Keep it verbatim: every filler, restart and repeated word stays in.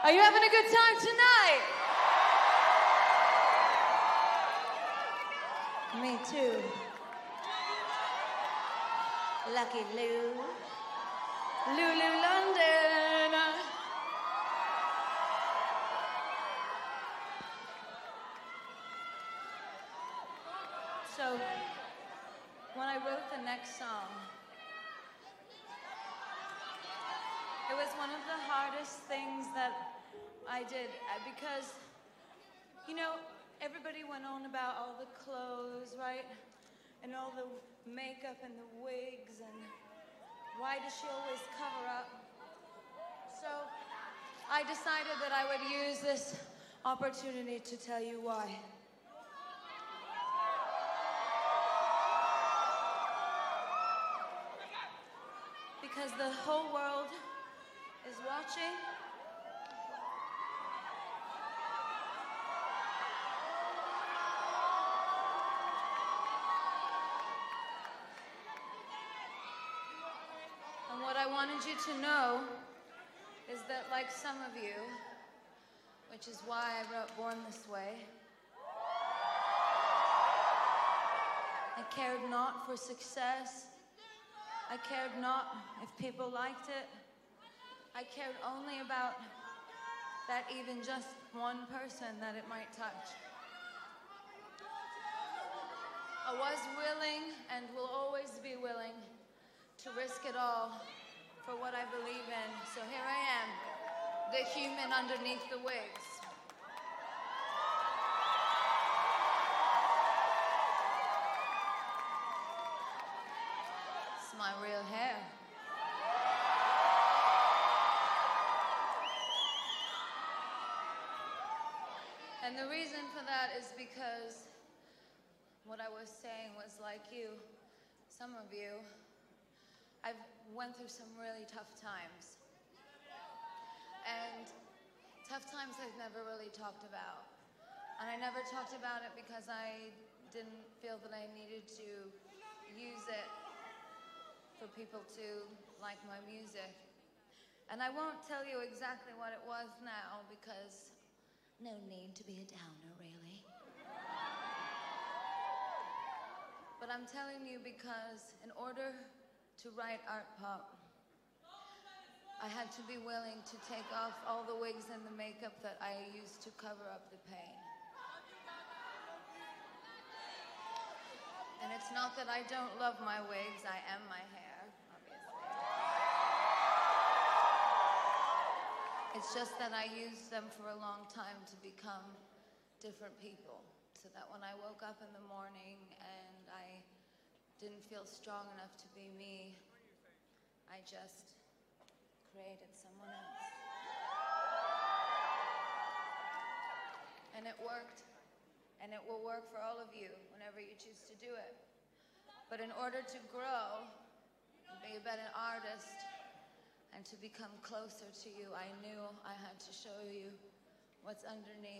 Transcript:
Are you having a good time tonight? Me too. Lucky Lou. Lulu London. So, when I wrote the next song, it was one of the hardest things that I did because, you know, everybody went on about all the clothes, right? And all the makeup and the wigs and why does she always cover up? So I decided that I would use this opportunity to tell you why. Because the whole world is watching. And what I wanted you to know is that, like some of you, which is why I wrote Born This Way, I cared not for success. I cared not if people liked it. I cared only about that even just one person that it might touch. I was willing and will always be willing to risk it all for what I believe in. So here I am, the human underneath the wigs. It's my real hair. And the reason for that is because what I was saying was, like you, some of you, I've went through some really tough times. And tough times I've never really talked about. And I never talked about it because I didn't feel that I needed to use it for people to like my music. And I won't tell you exactly what it was now because no need to be a downer, really. But I'm telling you because in order to write art pop, I had to be willing to take off all the wigs and the makeup that I used to cover up the pain. And it's not that I don't love my wigs, I am my hair, obviously. It's just that I used them for a long time to become different people, so that when I woke up in the morning and I didn't feel strong enough to be me, I just created someone else. And it worked, and it will work for all of you whenever you choose to do it. But in order to grow, and be a better artist, and to become closer to you, I knew I had to show you what's underneath.